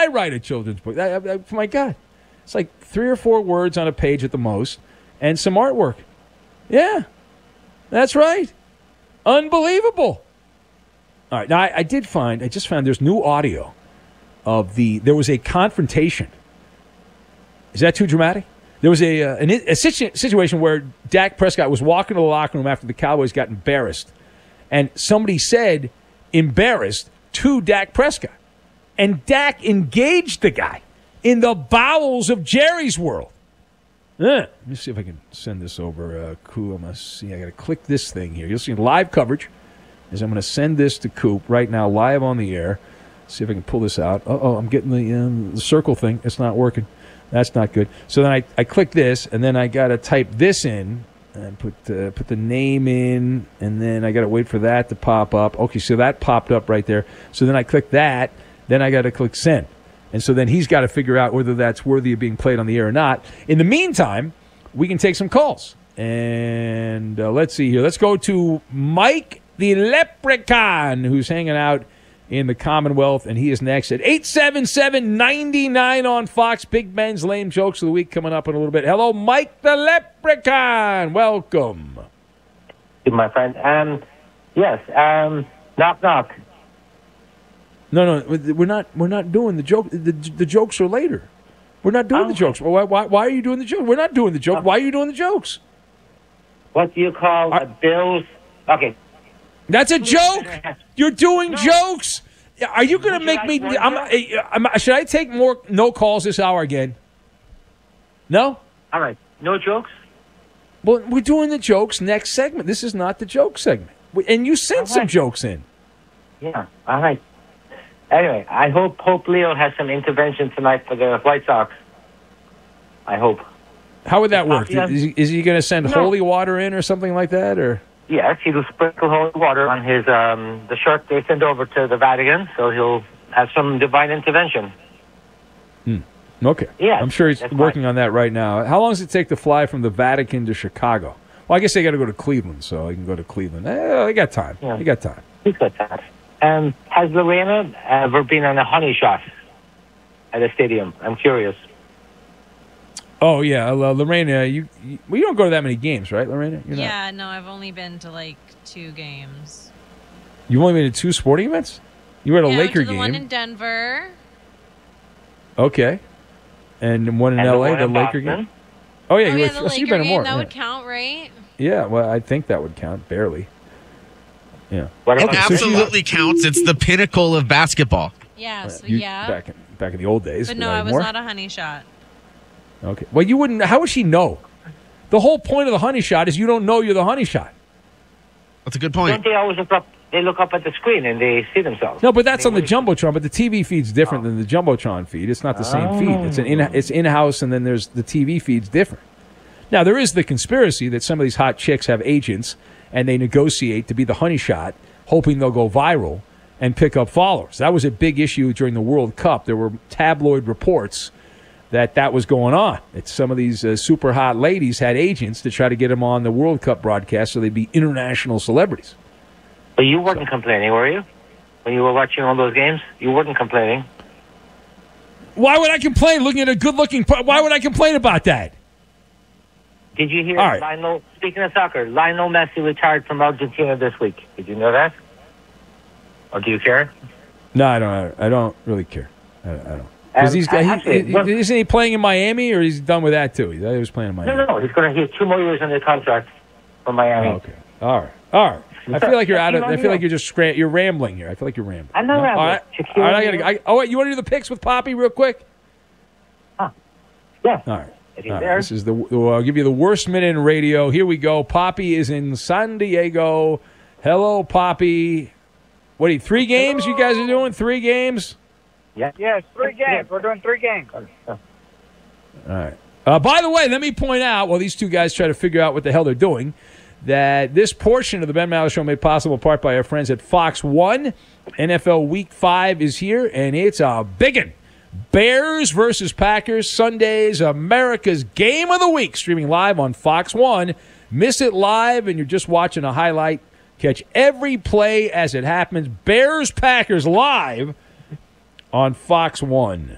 write a children's book? My God. It's like 3 or 4 words on a page at the most and some artwork. Yeah, that's right. Unbelievable. All right, now I just found there's new audio of there was a confrontation. Is that too dramatic? There was a situation where Dak Prescott was walking to the locker room after the Cowboys got embarrassed, and somebody said embarrassed to Dak Prescott. And Dak engaged the guy in the bowels of Jerry's World. Let me see if I can send this over. Coop, I'm going to see. I got to click this thing here. You'll see live coverage as I'm going to send this to Coop right now, live on the air. See if I can pull this out. I'm getting the circle thing. It's not working. That's not good. So then I click this, and then I got to type this in and put the name in, and then I got to wait for that to pop up. Okay, so that popped up right there. So then I click that. Then I got to click send. And so then he's got to figure out whether that's worthy of being played on the air or not. In the meantime, we can take some calls. And let's see here. Let's go to Mike the Leprechaun, who's hanging out in the Commonwealth, and he is next at 877-99 on Fox. Big Ben's Lame Jokes of the Week coming up in a little bit. Hello, Mike the Leprechaun. Welcome. My friend. Yes. Knock, knock. No, we're not doing the joke. The jokes are later. We're not doing the jokes. Why are you doing the joke? We're not doing the joke. Why are you doing the jokes? What do you call the Bills? Okay. That's a joke. You're doing jokes. Are you going to make me? Should I take more no calls this hour again? No. All right. No jokes. Well, we're doing the jokes next segment. This is not the joke segment. And you sent some jokes in. Yeah. All right. Anyway, I hope Pope Leo has some intervention tonight for the White Sox. I hope. How would that work? Is he going to send holy water in or something like that, or? Yes, he will sprinkle holy water on his the shirt they send over to the Vatican, so he'll have some divine intervention. Okay. Yeah, I'm sure he's working on that right now. How long does it take to fly from the Vatican to Chicago? Well, I guess they got to go to Cleveland, so he can go to Cleveland. They got time. Yeah. They got time. He's got time. Has Lorena ever been on a honey shot at a stadium? I'm curious. Oh, yeah. Lorena, you don't go to that many games, right, Lorena? No, I've only been to like 2 games. You've only been to 2 sporting events? You were at a Laker game. The one in Denver. Okay. And one in L.A., the Laker game? Oh, yeah. The Laker you've been game, more. that would count, right? Yeah, well, I think that would count, barely. Yeah. It absolutely counts. It's the pinnacle of basketball. Yeah, Back in the old days. But no, I was not a honey shot. Okay. Well, you wouldn't. How would she know? The whole point of the honey shot is you don't know you're the honey shot. That's a good point. Don't they always look up? They look up at the screen and they see themselves. No, but that's on the Jumbotron. But the TV feed's different than the Jumbotron feed. It's not the same feed. It's in-house, and then there's the TV feed's different. Now, there is the conspiracy that some of these hot chicks have agents, and they negotiate to be the honey shot, hoping they'll go viral and pick up followers. That was a big issue during the World Cup. There were tabloid reports that was going on. That some of these super hot ladies had agents to try to get them on the World Cup broadcast so they'd be international celebrities. But you weren't complaining, were you? When you were watching all those games? You weren't complaining. Why would I complain looking at a good-looking... Why would I complain about that? Did you hear Lionel... Speaking of soccer, Lionel Messi retired from Argentina this week. Did you know that? Or do you care? No, I don't really care. I don't. Isn't he playing in Miami, or he's done with that too? He was playing in Miami. No. He's going to have 2 more years on the contract for Miami. Oh, okay. All right. I feel like you're out of. I feel like you're rambling here. I feel like you're rambling. I'm not rambling. All right. Wait. You want to do the picks with Poppy real quick? Yeah. All right. This is I'll give you the worst minute in radio. Here we go. Poppy is in San Diego. Hello, Poppy. What are you? 3 games? You guys are doing 3 games? Yeah. Yes, 3 games. We're doing 3 games. All right. By the way, let me point out, while these 2 guys try to figure out what the hell they're doing, that this portion of the Ben Maller Show made possible in part by our friends at Fox 1. NFL Week 5 is here, and it's a big one. Bears versus Packers, Sundays, America's Game of the Week, streaming live on Fox 1. Miss it live, and you're just watching a highlight. Catch every play as it happens. Bears-Packers live on Fox 1.